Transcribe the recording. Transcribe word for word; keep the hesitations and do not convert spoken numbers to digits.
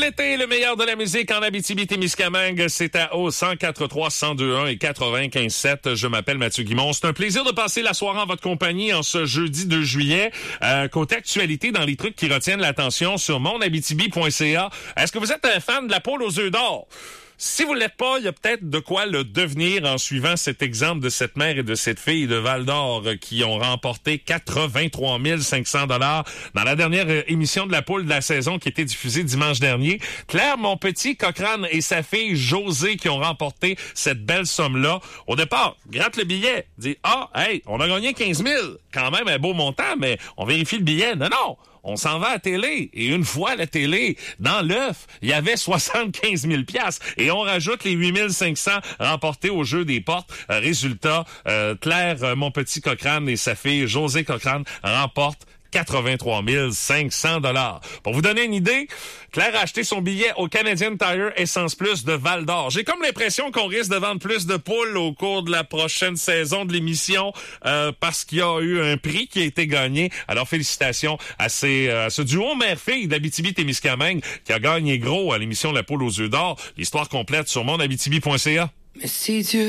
l'été, le meilleur de la musique en Abitibi-Témiscamingue, c'est à O cent quatre trois, cent deux un et quatre-vingt-quinze sept. Je m'appelle Mathieu Guimond. C'est un plaisir de passer la soirée en votre compagnie en ce jeudi deux juillet. Euh, côté actualité, dans les trucs qui retiennent l'attention sur mon abitibi point c a. Est-ce que vous êtes un fan de la poule aux œufs d'or? Si vous l'êtes pas, il y a peut-être de quoi le devenir en suivant cet exemple de cette mère et de cette fille de Val-d'Or qui ont remporté quatre-vingt-trois mille cinq cents dollars dans la dernière émission de la poule de la saison qui était diffusée dimanche dernier. Claire Monpetit Cochrane et sa fille Josée qui ont remporté cette belle somme-là. Au départ, gratte le billet, dit « Ah, hey, on a gagné quinze mille. Quand même un beau montant, mais on vérifie le billet. » Non, non! On s'en va à la télé. Et une fois à la télé, dans l'œuf, il y avait soixante-quinze mille piastres. Et on rajoute les huit mille cinq cents remportés au jeu des portes. Euh, résultat, euh, Claire euh, Monpetit Cochrane et sa fille Josée Cochrane remportent quatre-vingt-trois mille cinq cents dollars. Pour vous donner une idée, Claire a acheté son billet au Canadian Tire Essence Plus de Val-d'Or. J'ai comme l'impression qu'on risque de vendre plus de poules au cours de la prochaine saison de l'émission euh, parce qu'il y a eu un prix qui a été gagné. Alors félicitations à, ces, euh, à ce duo mère-fille d'Abitibi-Témiscamingue qui a gagné gros à l'émission La poule aux œufs d'or. L'histoire complète sur mon abitibi point c a. Mais si Dieu